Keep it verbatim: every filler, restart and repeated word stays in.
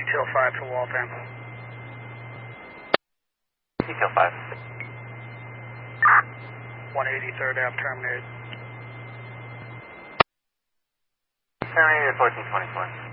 Detail five for Waltham. Detail five. one eighty-third Ave terminated. Terminated fourteen twenty-four.